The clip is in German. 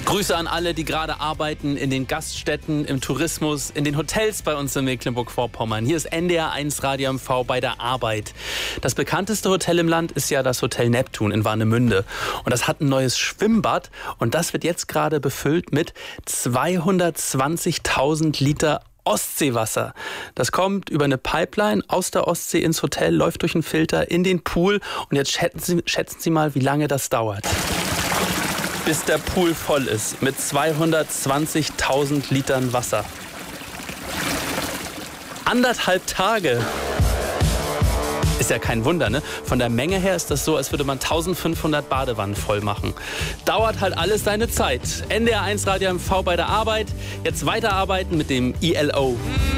Grüße an alle, die gerade arbeiten in den Gaststätten, im Tourismus, in den Hotels bei uns in Mecklenburg-Vorpommern. Hier ist NDR 1 Radio MV bei der Arbeit. Das bekannteste Hotel im Land ist ja das Hotel Neptun in Warnemünde. Und das hat ein neues Schwimmbad und das wird jetzt gerade befüllt mit 220.000 Liter Ostseewasser. Das kommt über eine Pipeline aus der Ostsee ins Hotel, läuft durch einen Filter in den Pool und jetzt schätzen Sie mal, wie lange das dauert. Bis der Pool voll ist mit 220.000 Litern Wasser. 1,5 Tage. Ist ja kein Wunder, ne? Von der Menge her ist das so, als würde man 1500 Badewannen voll machen. Dauert halt alles seine Zeit. NDR 1 Radio MV bei der Arbeit. Jetzt weiterarbeiten mit dem ILO.